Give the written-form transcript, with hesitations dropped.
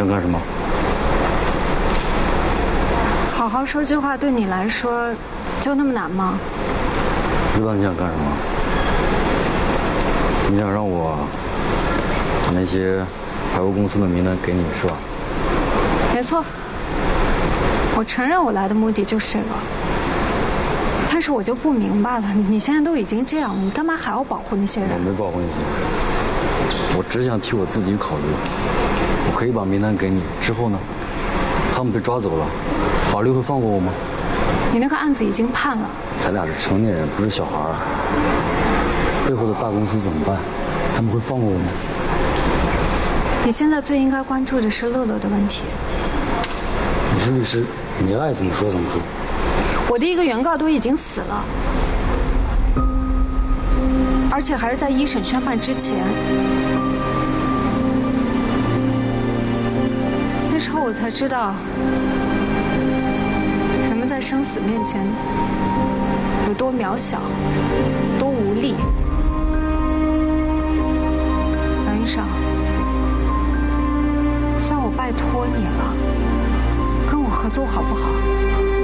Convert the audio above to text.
想干什么？ 好好说句话对你来说就那么难吗？ 知道你想干什么？你想让我把那些财务公司的名单给你是吧？ 没错，我承认我来的目的就是这个。但是我就不明白了，你现在都已经这样了，你干嘛还要保护那些人？ 我没保护那些人，我只想替我自己考虑。我可以把名单给你，之后呢，他们被抓走了，法律会放过我吗？ 你那个案子已经判了。 咱俩是成年人，不是小孩儿。背后的大公司怎么办？他们会放过我吗？ 你现在最应该关注的是乐乐的问题。 你是律师，你爱怎么说怎么说。 我的一个原告都已经死了，而且还是在一审宣判之前。那时候我才知道，人们在生死面前有多渺小，多无力。梁医生，算我拜托你了，跟我合作好不好？